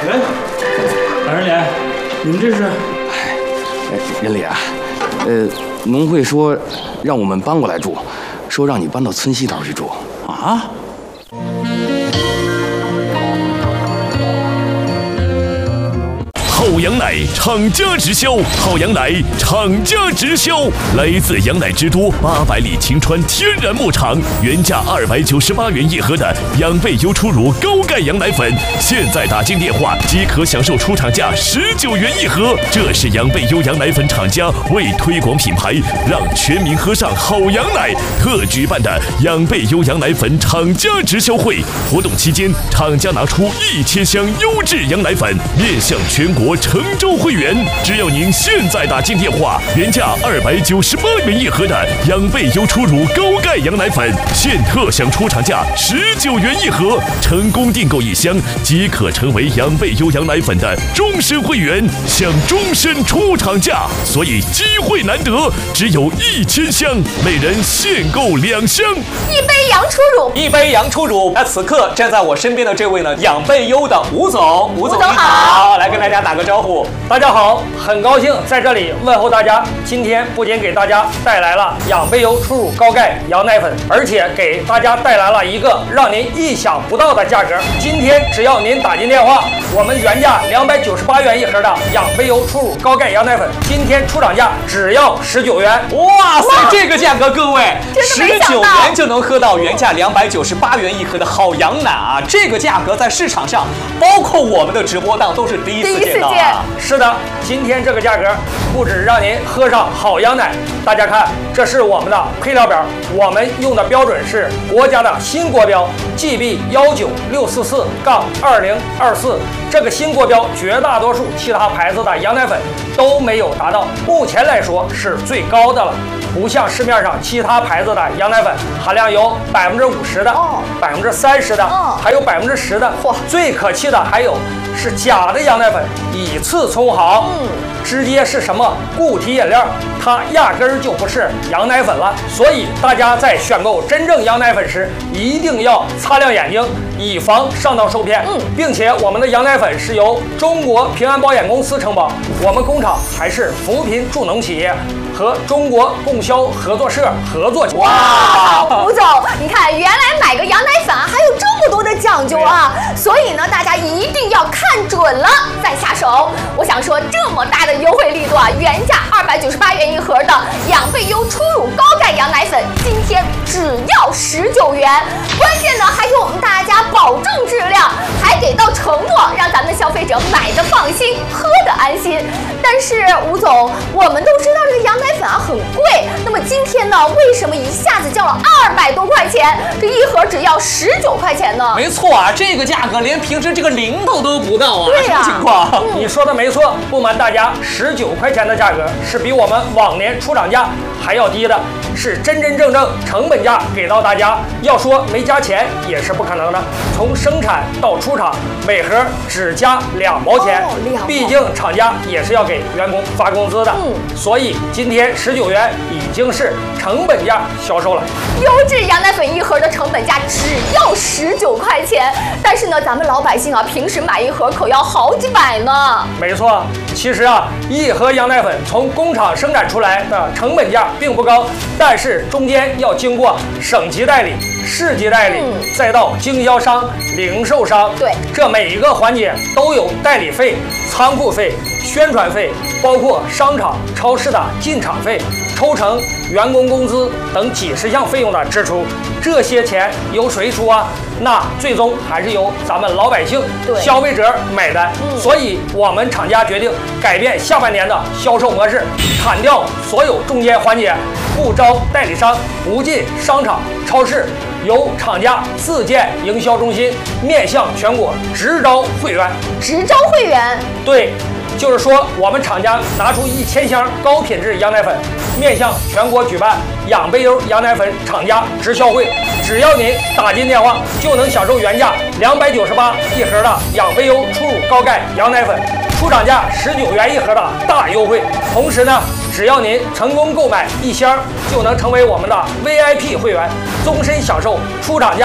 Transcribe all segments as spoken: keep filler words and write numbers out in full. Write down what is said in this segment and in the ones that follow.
喂，老人脸，你们这是？ 哎，人脸啊，呃，农会说让我们搬过来住，说让你搬到村西头去住。 啊？ 好羊奶厂家直销，好羊奶厂家直销，来自羊奶之都八百里晴川天然牧场，原价二百九十八元一盒的养贝优初乳高钙羊奶粉，现在打进电话即可享受出厂价十九元一盒。这是养贝优羊奶粉厂家为推广品牌，让全民喝上好羊奶特举办的养贝优羊奶粉厂家直销会。活动期间，厂家拿出一千箱优质羊奶粉，面向全国成州会员，只要您现在打进电话，原价二百九十八元一盒的养贝优初乳高钙羊奶粉，现特享出厂价十九元一盒，成功订购一箱即可成为养贝优羊奶粉的终身会员，享终身出厂价。所以机会难得，只有一千箱，每人限购两箱。 一杯羊初乳， 一杯羊初乳。那此刻站在我身边的这位呢，养贝优的吴总，吴总你好，来跟大家打个招呼。 大家好，很高兴在这里问候大家。今天不仅给大家带来了养贝优初乳高钙羊奶粉，而且给大家带来了一个让您意想不到的价格。今天只要您打进电话，我们原价两百九十八元一盒的养贝优初乳高钙羊奶粉，今天出厂价只要十九元。 哇塞，这个价格，各位，十九到元就能喝到原价两百九十八元一盒的好羊奶啊！这个价格在市场上，包括我们的直播档都是第一次见到啊。 是的，今天这个价格不止让您喝上好羊奶，大家看，这是我们的配料表，我们用的标准是国家的新国标 G B 幺九六四四杠二零二四。这个新国标，绝大多数其他牌子的羊奶粉都没有达到，目前来说是最高的了。不像市面上其他牌子的羊奶粉，含量有百分之五十的、百分之三十的，还有百分之十的。最可气的还有是假的羊奶粉，以次充好，嗯，直接是什么固体饮料，它压根儿就不是羊奶粉了。所以大家在选购真正羊奶粉时，一定要擦亮眼睛，以防上当受骗。嗯，并且我们的羊奶粉是由中国平安保险公司承保，我们工厂还是扶贫助农企业和中国供销合作社合作。 哇，吴总，你看，原来买个羊奶粉啊，还有这么多的讲究啊！所以呢，大家一定要看准了再下手。我想说，这么大的优惠力度啊，原价二百九十八元一盒的养贝优初乳高钙羊奶粉，今天只要十九元。关键呢，还给我们大家保证质量，还给到承诺，让咱们的消费者买的放心，喝的安心。但是吴总，我们都知道这个羊奶粉啊很贵，那么今天呢，为什么一下子降了二百多块钱？这一盒只要十九块钱呢？ 没错啊，这个价格连平时这个零头都不到啊！ 对呀、 什么情况？ 嗯、你说的没错，不瞒大家，十九块钱的价格是比我们往年出厂价还要低的，是真真正正成本价给到大家。要说没加钱也是不可能的，从生产到出厂，每盒只加两毛钱， 哦、两毕竟厂家也是要给员工发工资的。嗯，所以今天十九元已经是成本价销售了。 优质羊奶粉一盒的成本价只要十九块钱，但是呢，咱们老百姓啊，平时买一盒可要好几百呢。 没错，其实啊，一盒羊奶粉从工厂生产出来的成本价并不高，但是中间要经过省级代理、市级代理，嗯、再到经销商、零售商， 对， 这每一个环节都有代理费、仓库费、宣传费，包括商场、超市的进场费、抽成、员工工资等几十项费用的支出，这些钱由谁出啊？那最终还是由咱们老百姓、消费者买单。嗯、所以，我们厂家决定改变下半年的销售模式，砍掉所有中间环节，不招代理商，不进商场、超市，由厂家自建营销中心，面向全国直招会员。 直招会员？ 对。就是说，我们厂家拿出一千箱高品质羊奶粉，面向全国举办养贝优羊奶粉厂家直销会。只要您打进电话，就能享受原价两百九十八一盒的养贝优初乳高钙羊奶粉，出厂价十九元一盒的大优惠。同时呢，只要您成功购买一箱，就能成为我们的 V I P 会员，终身享受出厂价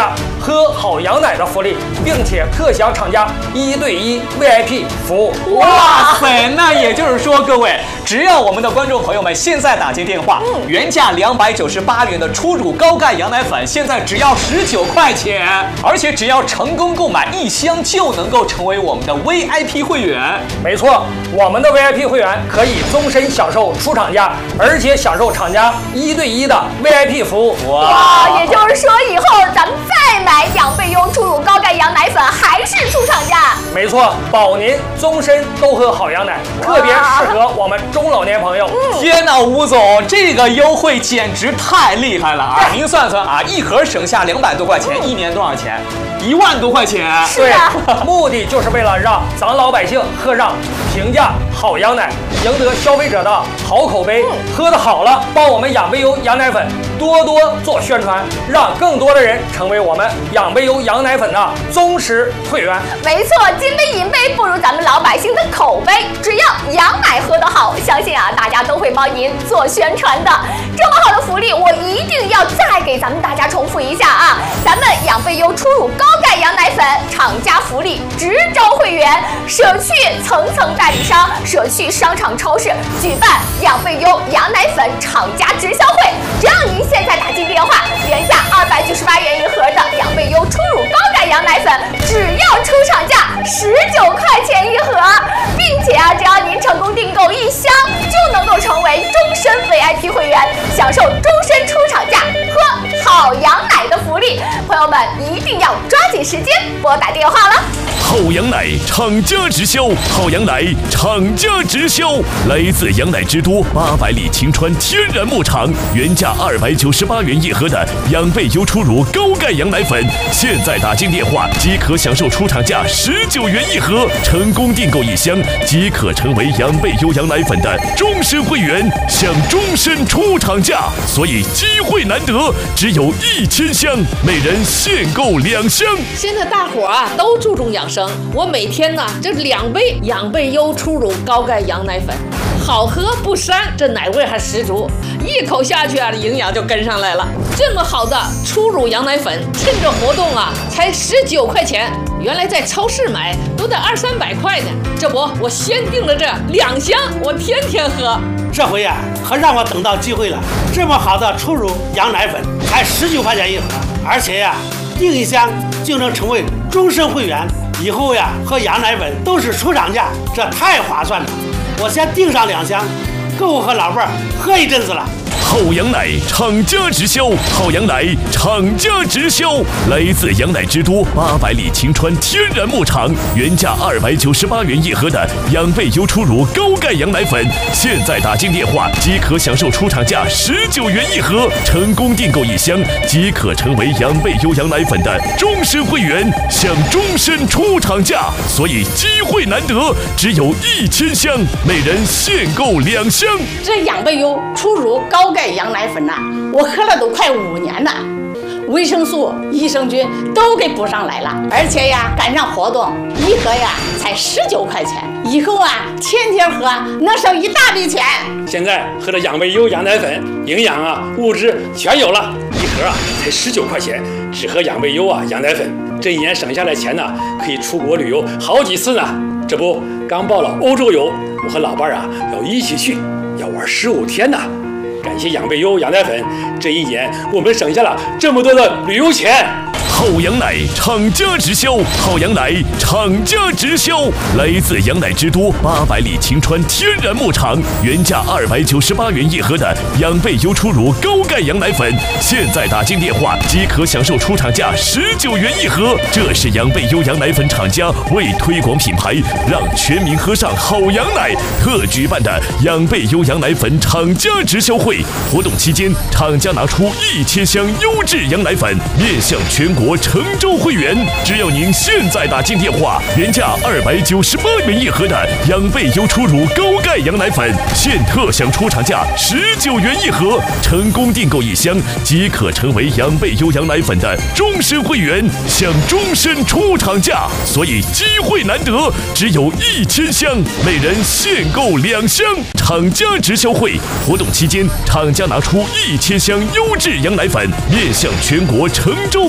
喝好羊奶的福利，并且特享厂家一对一 V I P 服务。 哇塞，那也就是说，各位，只要我们的观众朋友们现在打进电话，嗯、原价两百九十八元的初乳高钙羊奶粉，现在只要十九块钱，而且只要成功购买一箱，就能够成为我们的 V I P 会员。 没错，我们的 V I P 会员可以终身享受出厂价，而且享受厂家一对一的 V I P 服务。 哇，也就是说以后咱们再买养贝优初乳高钙羊奶粉还是出厂价。 没错，保您终身都喝好羊奶，特别适合我们中老年朋友。 嗯、天哪，吴总，这个优惠简直太厉害了啊！您算算啊，一盒省下两百多块钱，嗯、一年多少钱？一万多块钱。 对，目的就是为了让咱老百姓喝上平价好羊奶，赢得消费者的好口碑。嗯、喝得好了，帮我们养贝优羊奶粉多多做宣传，让更多的人成为我们养贝优羊奶粉的忠实会员。 没错，金杯银杯不如咱们老百姓的口碑，只要羊奶喝得好，相信啊大家都会帮您做宣传的。这么好的福利，我一定要再给咱们大家重复一下啊！咱们养贝优初乳高钙羊奶粉厂家福利，直招会员，舍去层层代理商，舍去商场超市，举办养贝优羊奶粉厂家直销会。只要您现在打进电话，原价二百九十八元一盒的养贝优初乳高钙羊奶粉，只要出厂价十九块钱一盒，并且啊，只要您成功订购一箱，就能够成为终身 V I P 会员，享受终身出厂价喝好羊奶的福利。朋友们一定要抓紧时间拨打电话了。 好羊奶厂家直销，好羊奶厂家直销，来自羊奶之都八百里晴川天然牧场，原价二百九十八元一盒的养贝优初乳高钙羊奶粉，现在打进电话即可享受出厂价十九元一盒，成功订购一箱即可成为养贝优羊奶粉的终身会员，享终身出厂价，所以机会难得，只有一千箱，每人限购两箱。 现在大伙啊都注重养生，我每天呢这两杯养贝优初乳高钙羊奶粉，好喝不膻，这奶味还十足，一口下去啊，营养就跟上来了。这么好的初乳羊奶粉，趁着活动啊，才十九块钱，原来在超市买都得二三百块呢。这不，我先订了这两箱，我天天喝。 这回呀、啊，可让我等到机会了。这么好的初乳羊奶粉，才十九块钱一盒，而且呀、啊，订一箱就能成为终身会员。以后呀，喝羊奶粉都是出厂价，这太划算了。我先订上两箱，够我和老伴儿喝一阵子了。 好羊奶厂家直销，好羊奶厂家直销，来自羊奶之都八百里晴川天然牧场，原价二百九十八元一盒的养贝优初乳高钙羊奶粉，现在打进电话即可享受出厂价十九元一盒，成功订购一箱即可成为养贝优羊奶粉的终身会员，享终身出厂价，所以机会难得，只有一千箱，每人限购两箱。 这养贝优初乳高钙羊奶粉呐、啊，我喝了都快五年了，维生素、益生菌都给补上来了，而且呀，赶上活动，一盒呀才十九块钱，以后啊天天喝能省一大笔钱。 现在喝的养贝优羊奶粉，营养啊物质全有了，一盒啊才十九块钱，只喝养贝优啊羊奶粉，这一年省下来钱呢，可以出国旅游好几次呢。这不，刚报了欧洲游，我和老伴啊要一起去，要玩十五天呢。感谢养贝优羊奶粉，这一年我们省下了这么多的旅游钱。 好羊奶厂家直销，好羊奶厂家直销，来自羊奶之都八百里晴川天然牧场，原价二百九十八元一盒的养贝优初乳高钙羊奶粉，现在打进电话即可享受出厂价十九元一盒。这是养贝优羊奶粉厂家为推广品牌，让全民喝上好羊奶特举办的养贝优羊奶粉厂家直销会。活动期间，厂家拿出一千箱优质羊奶粉，面向全国成州会员，只要您现在打进电话，原价二百九十八元一盒的养贝优初乳高钙羊奶粉，现特享出厂价十九元一盒，成功订购一箱即可成为养贝优羊奶粉的终身会员，享终身出厂价，所以机会难得，只有一千箱，每人限购两箱。厂家直销会活动期间，厂家拿出一千箱优质羊奶粉，面向全国成州会员，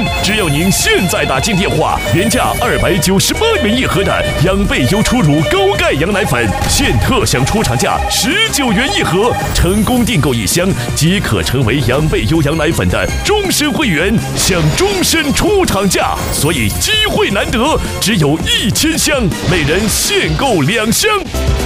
只要您现在打进电话，原价二百九十八元一盒的养贝优初乳高钙羊奶粉，现特享出厂价十九元一盒，成功订购一箱即可成为养贝优羊奶粉的终身会员，享终身出厂价。所以机会难得，只有一千箱，每人限购两箱。